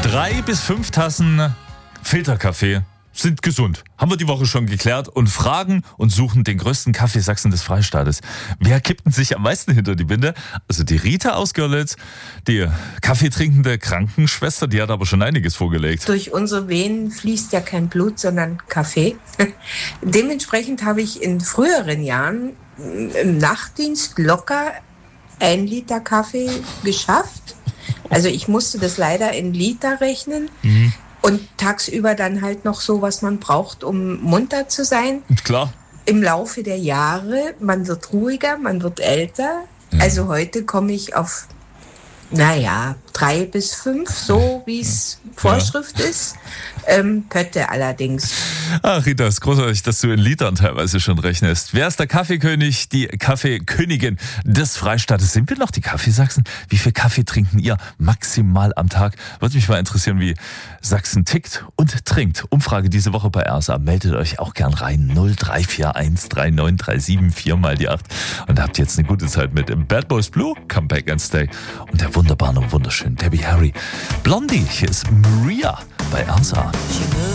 3 bis 5 Tassen Filterkaffee sind gesund. Haben wir die Woche schon geklärt und fragen und suchen den größten Kaffeesachsen des Freistaates. Wer kippt denn sich am meisten hinter die Binde? Also die Rita aus Görlitz, die kaffeetrinkende Krankenschwester, die hat aber schon einiges vorgelegt. Durch unsere Venen fließt ja kein Blut, sondern Kaffee. Dementsprechend habe ich in früheren Jahren im Nachtdienst locker 1 Liter Kaffee geschafft. Also ich musste das leider in Liter rechnen. Und tagsüber dann halt noch so, was man braucht, um munter zu sein. Klar. Im Laufe der Jahre, man wird ruhiger, man wird älter. Ja. Also heute komme ich auf, 3 bis 5, so wie es Vorschrift ist. Pötte allerdings. Ach, Rita, ist großartig, dass du in Litern teilweise schon rechnest. Wer ist der Kaffeekönig, die Kaffeekönigin des Freistaates? Sind wir noch die Kaffeesachsen? Wie viel Kaffee trinken ihr maximal am Tag? Würde mich mal interessieren, wie Sachsen tickt und trinkt. Umfrage diese Woche bei RSA. Meldet euch auch gern rein. 0341 3937 4 mal die 8. Und habt jetzt eine gute Zeit mit im Bad Boys Blue, Come Back and Stay und der wunderbaren und wunderschönen Debbie Harry. Blondie, hier ist Maria bei RSA.